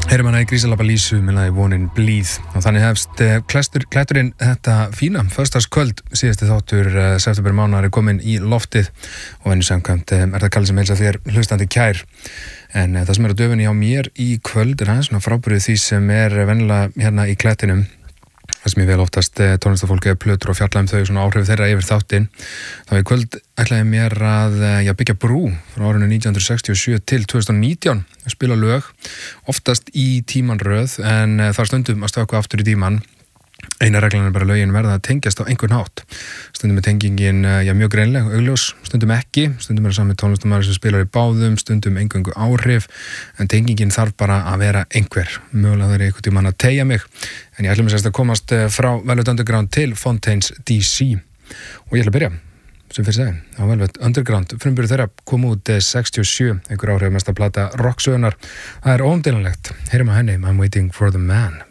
Heyrum hana í Grísalabba Lísu með lagi Vonin Blíð og þannig hefst klætturinn þetta fína föstudagskvöld. Síðasti þáttur september mánaðar komin í loftið og venju samkvæmt það kallið sem heilsa þér hlustandi kær. En það sem á döfunni á mér í kvöld aðeins svona frábrugðið því sem venjulega hérna í klættinum. Það sem ég vel oftast tónlistafólk eða plötur og fjalla þau svona áhrif þeirra yfir þáttinn. Þá í kvöld ætlaði mér að byggja brú frá árinu 1967 til 2019. Spila lög, oftast í tímanröð, en þar stundum að stökkva aftur í tíman. Eina reglan bara lögin verða að tengjast á einhvern hátt. Stundum er tengingin mjög greinleg, augljós, stundum ekki. Stundum er sami tónlistarmaður sem spilar í báðum, stundum eingöngu áhrif, en tengingin þarf bara að vera einhver. Mögulega það einhvern tímann að teygja mig, en ég ætlum að komast frá Velvet Underground til Fontaines DC. Og ég ætla að byrja, sem fyrir segi, á Velvet Underground. Frumburður þeirra kom út 67, einhver áhrif mesta plata rocksögunar. Það er óumdeilanlegt. Heyrum að henni, I'm Waiting for the Man.